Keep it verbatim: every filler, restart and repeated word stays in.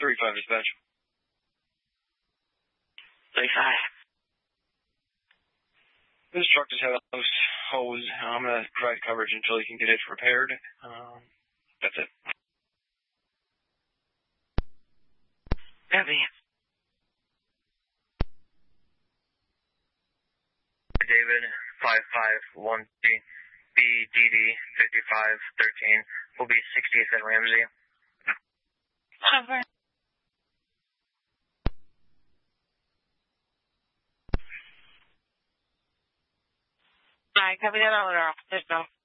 three five dispatch. three five. This truck just had a loose hose. I'm going to provide coverage until you can get it repaired. Um, that's it. Heavy. David, five five one three, B D D fifty-five thirteen, will be sixtieth at Ramsey. Cover. Alright, copy that all our officers, though.